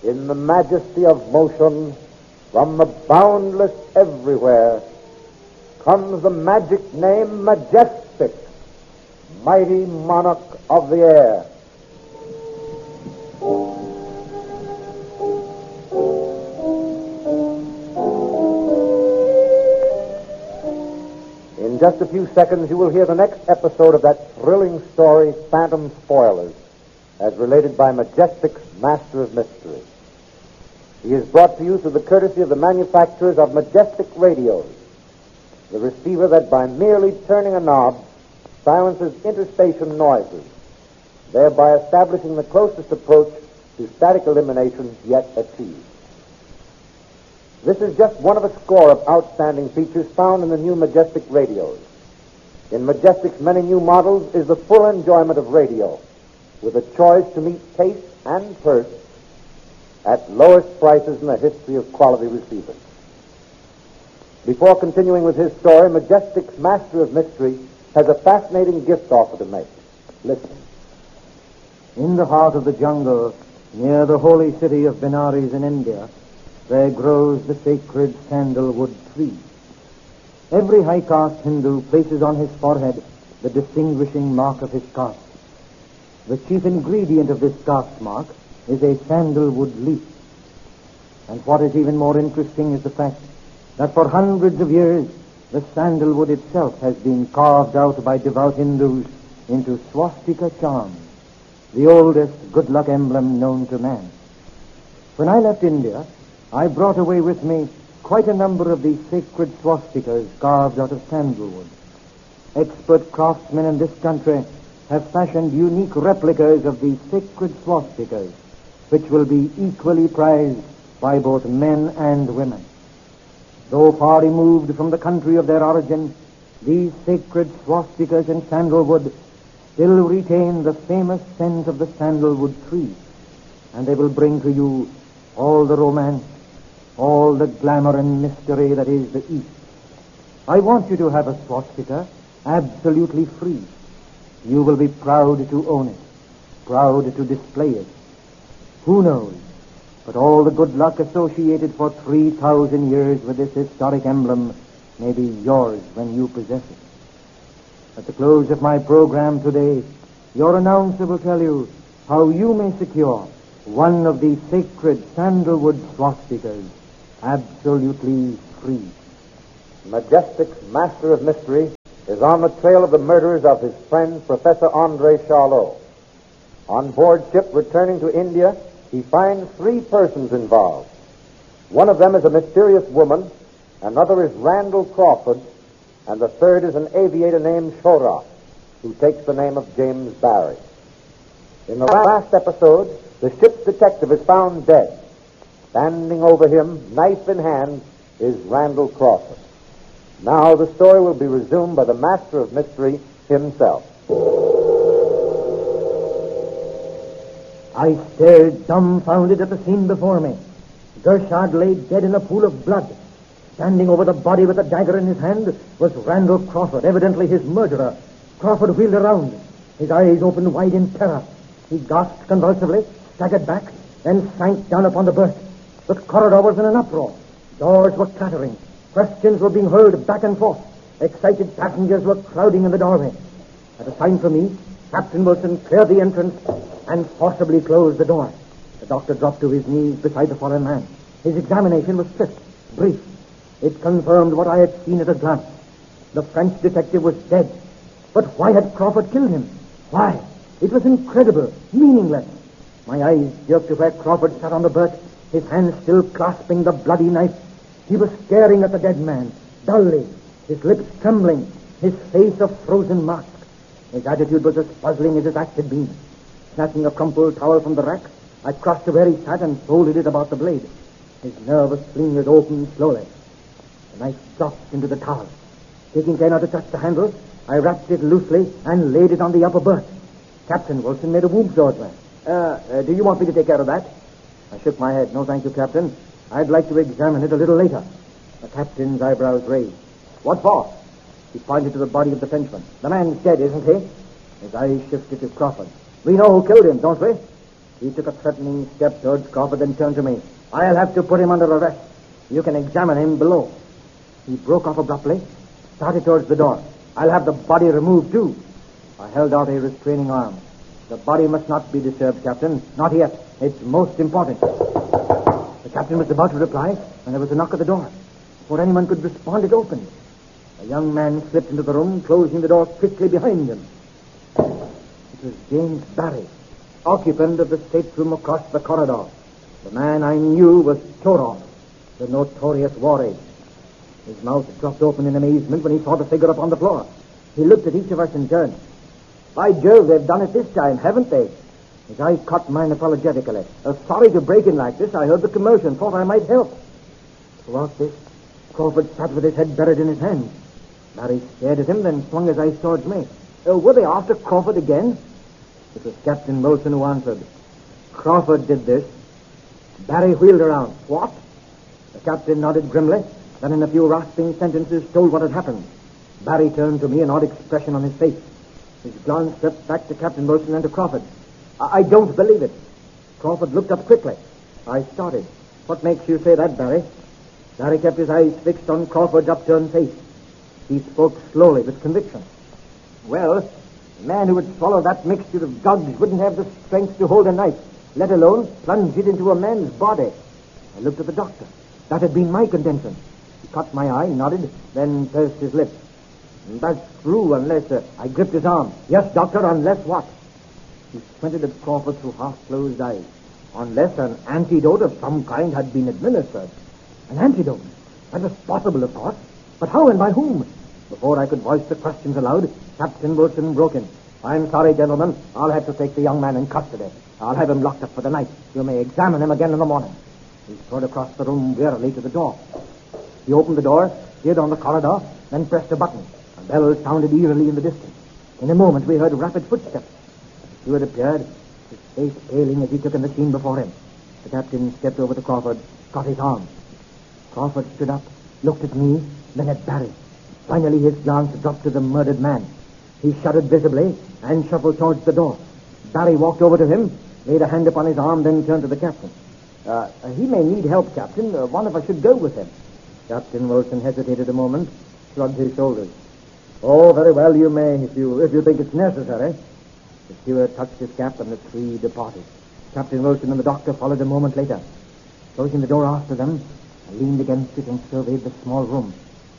in the majesty of motion, from the boundless everywhere, comes the magic name Majestic, mighty monarch of the air. In just a few seconds, you will hear the next episode of that thrilling story, Phantom Spoilers, as related by Majestic's Master of Mystery. He is brought to you through the courtesy of the manufacturers of Majestic Radios, the receiver that by merely turning a knob silences interstation noises, thereby establishing the closest approach to static elimination yet achieved. This is just one of a score of outstanding features found in the new Majestic radios. In Majestic's many new models is the full enjoyment of radio, with a choice to meet taste and purse at lowest prices in the history of quality receivers. Before continuing with his story, Majestic's Master of Mystery has a fascinating gift offer to make. Listen. In the heart of the jungle, near the holy city of Benares in India, there grows the sacred sandalwood tree. Every high-caste Hindu places on his forehead the distinguishing mark of his caste. The chief ingredient of this caste mark is a sandalwood leaf. And what is even more interesting is the fact that for hundreds of years, the sandalwood itself has been carved out by devout Hindus into swastika charms, the oldest good luck emblem known to man. When I left India, I brought away with me quite a number of these sacred swastikas carved out of sandalwood. Expert craftsmen in this country have fashioned unique replicas of these sacred swastikas, which will be equally prized by both men and women. Though far removed from the country of their origin, these sacred swastikas in sandalwood still retain the famous scent of the sandalwood tree, and they will bring to you all the romance, all the glamour and mystery that is the East. I want you to have a swastika absolutely free. You will be proud to own it, proud to display it. Who knows, but all the good luck associated for 3,000 years with this historic emblem may be yours when you possess it. At the close of my program today, your announcer will tell you how you may secure one of these sacred sandalwood swastikas absolutely free. Majestic's Master of Mystery is on the trail of the murderers of his friend, Professor Andre Charlot. On board ship returning to India, he finds 3 persons involved. One of them is a mysterious woman, another is Randall Crawford, and the third is an aviator named Shora, who takes the name of James Barry. In the last episode, the ship's detective is found dead. Standing over him, knife in hand, is Randall Crawford. Now the story will be resumed by the Master of Mystery himself. I stared dumbfounded at the scene before me. Gershad lay dead in a pool of blood. Standing over the body with a dagger in his hand was Randall Crawford, evidently his murderer. Crawford wheeled around. His eyes opened wide in terror. He gasped convulsively, staggered back, then sank down upon the berth. The corridor was in an uproar. Doors were clattering. Questions were being hurled back and forth. Excited passengers were crowding in the doorway. At a sign from me, Captain Wilson cleared the entrance and forcibly closed the door. The doctor dropped to his knees beside the fallen man. His examination was swift, brief. It confirmed what I had seen at a glance. The French detective was dead. But why had Crawford killed him? Why? It was incredible, meaningless. My eyes jerked to where Crawford sat on the berth, his hands still clasping the bloody knife. He was staring at the dead man, dully, his lips trembling, his face a frozen mask. His attitude was as puzzling as his act had been. Snatching a crumpled towel from the rack, I crossed to where he sat and folded it about the blade. His nervous fingers opened slowly. The knife dropped into the towel. Taking care not to touch the handle, I wrapped it loosely and laid it on the upper berth. Captain Wilson made a whoop towards me. Do you want me to take care of that? I shook my head. No, thank you, Captain. I'd like to examine it a little later. The captain's eyebrows raised. What for? He pointed to the body of the Frenchman. The man's dead, isn't he? His eyes shifted to Crawford. We know who killed him, don't we? He took a threatening step towards Crawford, then turned to me. I'll have to put him under arrest. You can examine him below. He broke off abruptly, started towards the door. I'll have the body removed, too. I held out a restraining arm. The body must not be disturbed, Captain. Not yet. It's most important. The captain was about to reply when there was a knock at the door. Before anyone could respond, it opened. A young man slipped into the room, closing the door quickly behind him. It was James Barry, occupant of the stateroom across the corridor. The man I knew was Torov, the notorious war aide. His mouth dropped open in amazement when he saw the figure upon the floor. He looked at each of us in turn. By Jove, they've done it this time, haven't they? His eye caught mine apologetically. Sorry to break in like this. I heard the commotion, thought I might help. Throughout this, Crawford sat with his head buried in his hands. Barry stared at him, then swung his eyes towards me. Were they after Crawford again? It was Captain Wilson who answered. Crawford did this. Barry wheeled around. What? The captain nodded grimly, then in a few rasping sentences told what had happened. Barry turned to me, an odd expression on his face. His glance swept back to Captain Wilson and to Crawford. I don't believe it. Crawford looked up quickly. I started. What makes you say that, Barry? Barry kept his eyes fixed on Crawford's upturned face. He spoke slowly with conviction. Well, a man who would swallow that mixture of drugs wouldn't have the strength to hold a knife, let alone plunge it into a man's body. I looked at the doctor. That had been my contention. He caught my eye, nodded, then pursed his lips. That's true, unless... I gripped his arm. Yes, doctor, unless what? He squinted at Crawford through half-closed eyes. Unless an antidote of some kind had been administered. An antidote? That was possible, of course. But how and by whom? Before I could voice the questions aloud, Captain Wilson broke in. I'm sorry, gentlemen. I'll have to take the young man in custody. I'll have him locked up for the night. You may examine him again in the morning. He strode across the room wearily to the door. He opened the door, steered on the corridor, then pressed a button. A bell sounded eerily in the distance. In a moment, we heard rapid footsteps. The steward appeared, his face paling as he took in the scene before him. The captain stepped over to Crawford, caught his arm. Crawford stood up, looked at me, then at Barry. Finally, his glance dropped to the murdered man. He shuddered visibly and shuffled towards the door. Barry walked over to him, laid a hand upon his arm, then turned to the captain. He may need help, Captain. One of us should go with him. Captain Wilson hesitated a moment, shrugged his shoulders. Oh, very well, you may, if you think it's necessary. The steward touched his cap, and the three departed. Captain Wilson and the doctor followed a moment later. Closing the door after them, I leaned against it and surveyed the small room.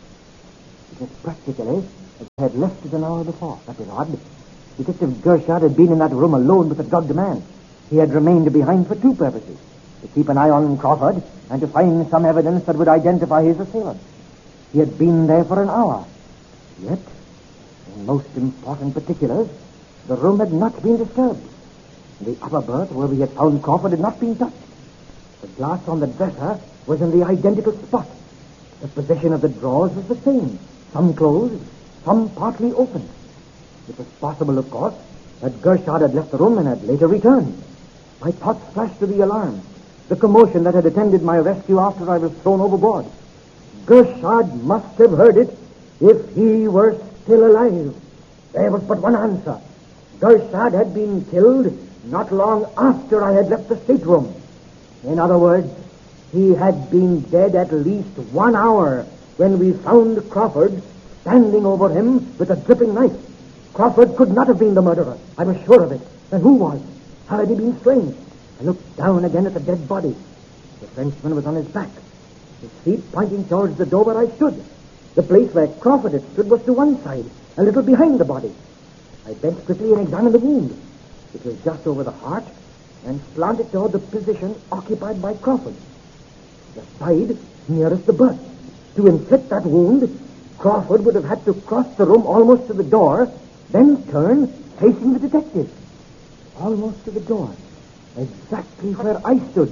It was practically as I had left it an hour before. That was odd. Detective Gershard had been in that room alone with the drugged man. He had remained behind for two purposes: to keep an eye on Crawford and to find some evidence that would identify his assailant. He had been there for an hour. Yet, in most important particulars, the room had not been disturbed. The upper berth where we had found Crawford had not been touched. The glass on the dresser was in the identical spot. The position of the drawers was the same. Some closed, some partly open. It was possible, of course, that Gershard had left the room and had later returned. My thoughts flashed to the alarm, the commotion that had attended my rescue after I was thrown overboard. Gershard must have heard it if he were still alive. There was but one answer. Gershard had been killed not long after I had left the stateroom. In other words, he had been dead at least 1 hour when we found Crawford standing over him with a dripping knife. Crawford could not have been the murderer. I was sure of it. Then who was? How had he been strange? I looked down again at the dead body. The Frenchman was on his back, his feet pointing towards the door where I stood. The place where Crawford had stood was to one side, a little behind the body. I bent quickly and examined the wound. It was just over the heart and slanted toward the position occupied by Crawford, the side nearest the berth. To inflict that wound, Crawford would have had to cross the room almost to the door, then turn facing the detective. Almost to the door, exactly where I stood.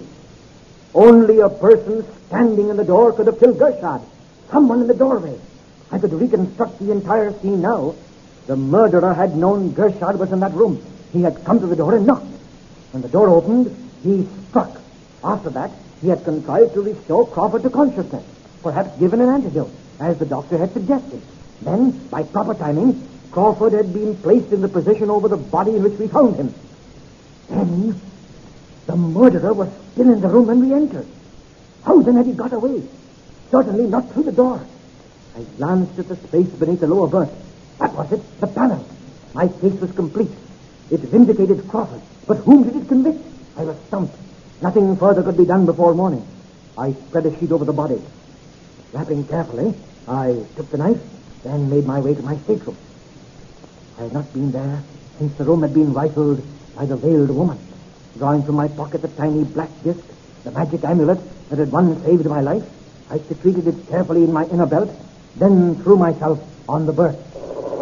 Only a person standing in the door could have killed Gershard. Someone in the doorway. I could reconstruct the entire scene now. The murderer had known Gershard was in that room. He had come to the door and knocked. When the door opened, he struck. After that, he had contrived to restore Crawford to consciousness, perhaps given an antidote, as the doctor had suggested. Then, by proper timing, Crawford had been placed in the position over the body in which we found him. Then, The murderer was still in the room when we entered. How then had he got away? Certainly not through the door. I glanced at the space beneath the lower berth. That was it, the panel. My case was complete. It vindicated Crawford. But whom did it convict? I was stumped. Nothing further could be done before morning. I spread a sheet over the body. Wrapping carefully, I took the knife, then made my way to my stateroom. I had not been there since the room had been rifled by the veiled woman. Drawing from my pocket the tiny black disc, the magic amulet that had once saved my life, I secreted it carefully in my inner belt, then threw myself on the berth. I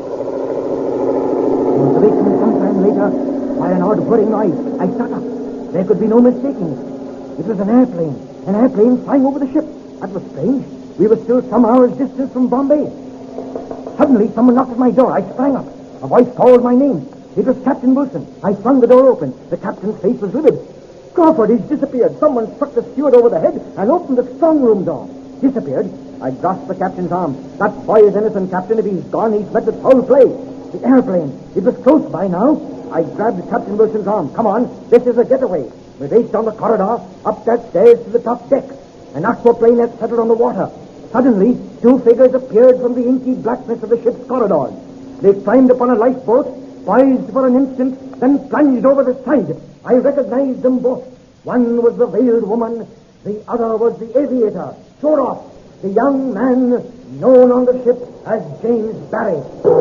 was awakened sometime later by an odd whirring noise. I sat up. There could be no mistaking it. It was an airplane flying over the ship. That was strange. We were still some hours' distance from Bombay. Suddenly, someone knocked at my door. I sprang up. A voice called my name. It was Captain Wilson. I flung the door open. The captain's face was livid. Crawford, he's disappeared. Someone struck the steward over the head and opened the strong room door. Disappeared? I grasped the captain's arm. That boy is innocent, Captain. If he's gone, he's met with foul play. The airplane. It was close by now. I grabbed Captain Wilson's arm. Come on. This is a getaway. We raced down the corridor, up that stairs to the top deck. An aquaplane had settled on the water. Suddenly, two figures appeared from the inky blackness of the ship's corridors. They climbed upon a lifeboat, poised for an instant, then plunged over the side. I recognized them both. One was the veiled woman, the other was the aviator, Shoroff, the young man known on the ship as James Barry.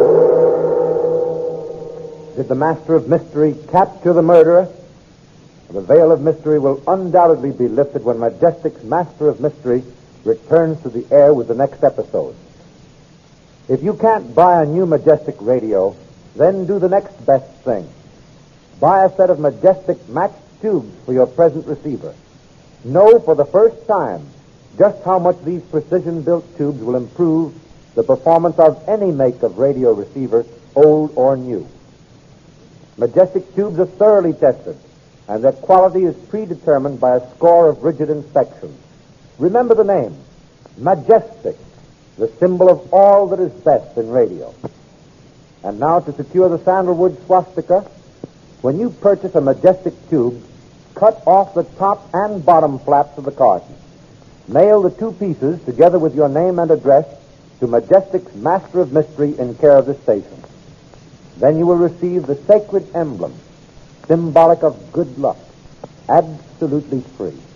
Did the Master of Mystery capture the murderer? The veil of mystery will undoubtedly be lifted when Majestic's Master of Mystery returns to the air with the next episode. If you can't buy a new Majestic radio, then do the next best thing. Buy a set of Majestic matched tubes for your present receiver. Know for the first time just how much these precision-built tubes will improve the performance of any make of radio receiver, old or new. Majestic tubes are thoroughly tested, and their quality is predetermined by a score of rigid inspections. Remember the name, Majestic, the symbol of all that is best in radio. And now, to secure the sandalwood swastika, when you purchase a Majestic tube, cut off the top and bottom flaps of the carton. Mail the two pieces, together with your name and address, to Majestic's Master of Mystery in care of the station. Then you will receive the sacred emblem, symbolic of good luck, absolutely free.